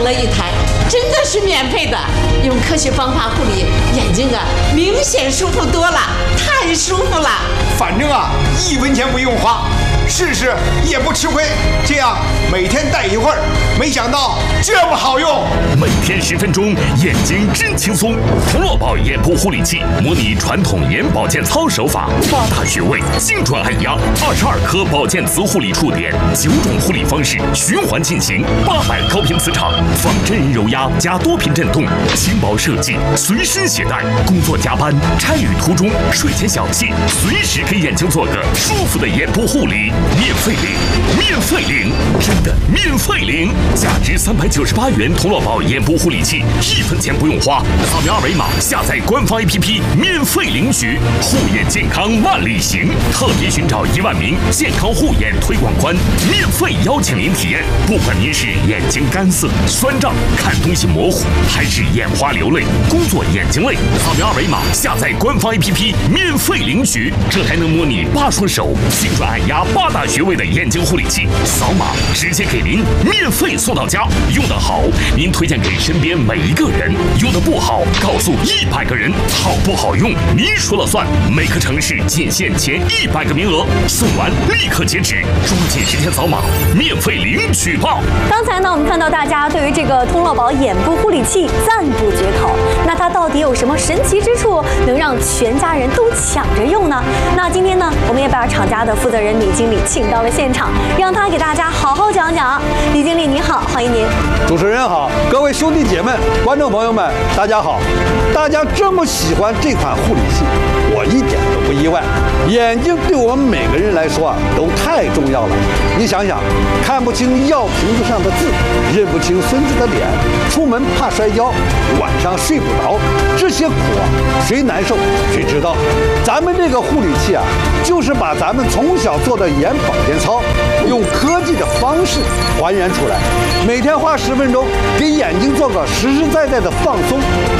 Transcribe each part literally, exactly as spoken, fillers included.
了一台，真的是免费的。用科学方法护理眼睛啊，明显舒服多了，太舒服了。 反正啊，一分钱不用花，试试也不吃亏。这样每天戴一会儿，没想到这么好用。 每天十分钟，眼睛真轻松。童乐宝眼部护理器模拟传统眼保健操手法，八大穴位精准按压，二十二颗保健磁护理触点，九种护理方式循环进行，八百高频磁场，仿真人揉压加多频震动，轻薄设计，随身携带。工作加班、差旅途中、睡前小憩，随时给眼睛做个舒服的眼部护理，免费领，免费领，真的免费领！价值三百九十八元童乐宝眼部护理器，一分钱不用花，扫描二维码下载官方 A P P， 免费领取。护眼健康万里行，特别寻找一万名健康护眼推广官，免费邀请您体验。不管您是眼睛干涩、酸胀、看东西模糊，还是眼花流泪、工作眼睛累，扫描二维码下载官方 A P P， 免费领取。这还能模拟八双手精准按压八大穴位的眼睛护理器，扫码直接给您免费送到家。用得好，您推荐给身边每一个人；用得不好，告诉一百个人。好不好用，您说了算。每个城市仅限前一百个名额，送完立刻截止，抓紧时间扫码，免费领取吧。 刚才呢，我们看到大家对于这个童乐宝眼部护理器赞不绝口。那它到底有什么神奇之处，能让全家人都抢着用呢？那今天呢，我们也把厂家的负责人李经理请到了现场，让他给大家好好讲讲。李经理您好，欢迎您。 主持人好，各位兄弟姐妹、观众朋友们，大家好。大家这么喜欢这款护理器，我一点都不意外。眼睛对我们每个人来说啊，都太重要了。你想想，看不清药瓶子上的字，认不清孙子的脸，出门怕摔跤，晚上睡不着，这些苦啊，谁难受谁知道。咱们这个护理器啊，就是把咱们从小做的眼保健操，用科技的方式还原出来，每天花十分钟，给眼睛做个实实在在的放松。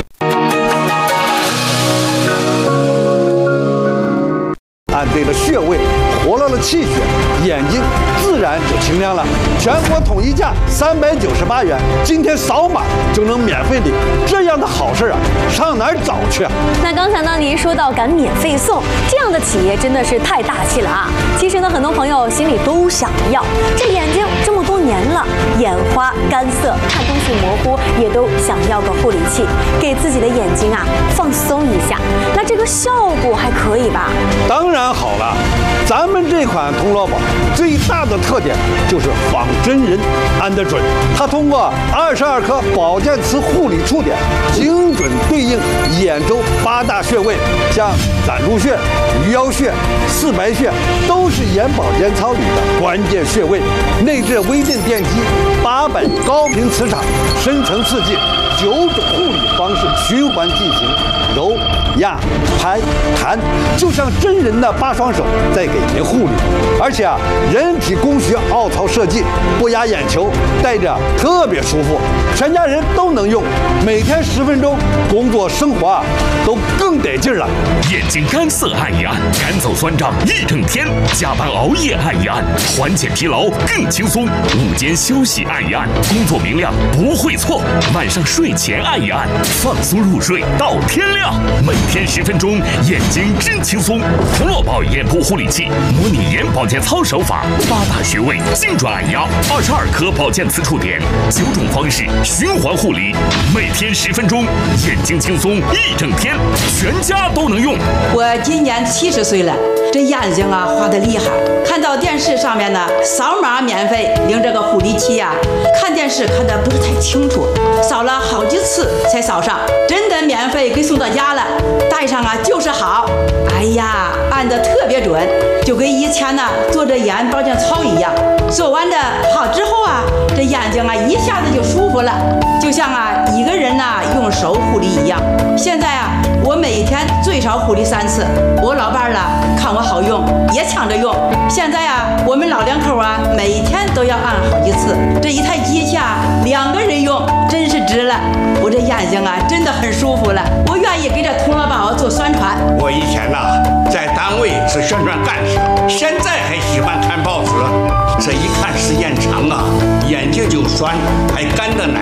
按对了穴位，活络了气血，眼睛自然就清亮了。全国统一价三百九十八元，今天扫码就能免费领，这样的好事啊，上哪儿找去啊？ 那刚才呢，您说到敢免费送，这样的企业真的是太大气了啊！其实呢，很多朋友心里都想要，这眼睛这么多年了，眼花干涩，看东西模糊，也都想要个护理器，给自己的眼睛啊放松一下。那这个效果还可以吧？ 当然好了，咱们这款童乐宝最大的特点就是仿真人按得准。它通过二十二颗保健磁护理触点，精准对应眼周八大穴位，像攒珠穴、鱼腰穴、四白穴，都是眼保健操里的关键穴位。内置微电电机，八百高频磁场，深层刺激，九种护理方式循环进行，揉、压、拍、弹，就像真人的八双手在给您护理。而且啊，人体工学凹槽设计，不压眼球，戴着特别舒服，全家人都能用。每天十分钟，工作生活啊都更得劲了。 眼睛干涩按一按，赶走酸胀一整天；加班熬夜按一按，缓解疲劳更轻松；午间休息按一按，工作明亮不会错；晚上睡前按一按，放松入睡到天亮。每天十分钟，眼睛真轻松。童乐宝眼部护理器模拟眼保健操手法，八大穴位精准按压，二十二颗保健磁触点，九种方式循环护理，每天十分钟，眼睛轻松一整天，全家都能用。 我今年七十岁了，这眼睛啊花得厉害，看到电视上面呢，扫码免费领这个护理器呀、啊，看电视看得不是太清楚，扫了好几次才扫上，真的免费给送到家了，戴上啊就是好。哎呀，按得特别准，就跟以前呢做这眼保健操一样。做完这好之后啊，这眼睛啊一下子就舒服了，就像啊一个人呐、啊、用手护理一样。现在啊，我每天最少护理三次，我老伴儿啊看我好用，也抢着用。现在啊，我们老两口啊每天都要按好几次，这一台机器啊两个人用真是值了。我这眼睛啊真的很舒服了，我愿意给这童乐宝做宣传。 我以前呐、啊、在单位是宣传干事，现在还喜欢看报纸。这一看时间长啊，眼睛就酸，还干的难